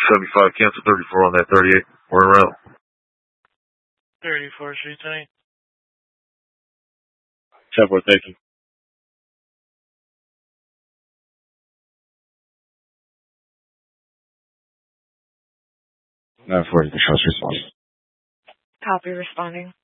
75, cancel 34 on that 38. We're around. 34, Street 20. 10-4, thank you. 940, the trust response. Copy, responding.